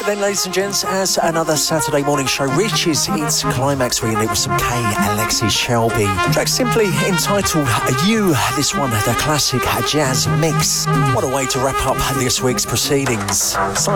then, ladies and gents, as another Saturday morning show reaches its climax, we end it with some K. Alexis Shelby. Track simply entitled You, this one, the classic jazz mix. What a way to wrap up this week's proceedings. Simon